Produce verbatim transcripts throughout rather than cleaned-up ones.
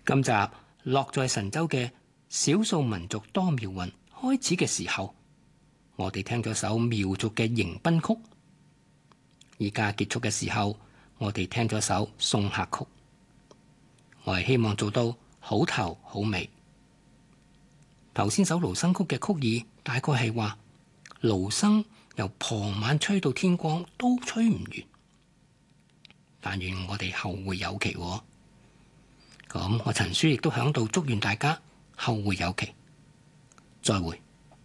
今集落在神州嘅少數民族多苗韻開始嘅時候，我哋聽咗首苗族嘅迎賓曲。而家結束嘅時候，我哋聽咗首送客曲。我係希望做到好頭好尾。頭先首盧生曲嘅曲意大概係話，盧生由傍晚吹到天光都吹唔完，但願我哋後會有期喎。咁我陳書亦都響度祝願大家後會有期，再會。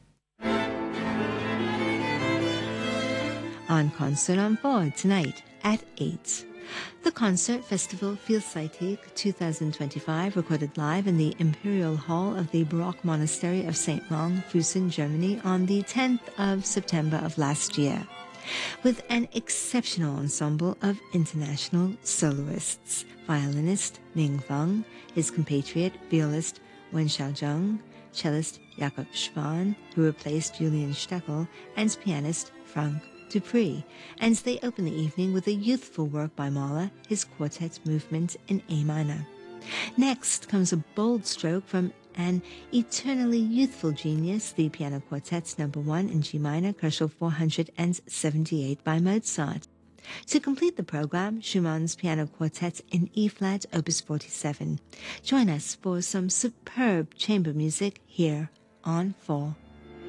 On Concert on Board tonight at eight. The Concert Festival Vielfältig twenty twenty-five recorded live in the Imperial Hall of the Baroque Monastery of Saint Long, Füssen, Germany on the tenth of September of last year, with an exceptional ensemble of international soloists, violinist Ming Feng, his compatriot violist Wen Xiaozheng, cellist Jakob Schwan, who replaced Julian Steckel, and pianist Frank Dupree, and they open the evening with a youthful work by Mahler, his quartet movement in A minor. Next comes a bold stroke from an eternally youthful genius, the Piano Quartet number one in G minor, Koszul four hundred seventy-eight by Mozart. To complete the program, Schumann's Piano Quartet in E-flat, Opus forty-seven. Join us for some superb chamber music here on four.